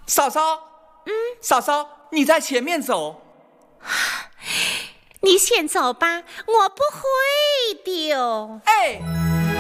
嫂嫂，嫂嫂，你在前面走。 你先走吧，我不会丢。 哎。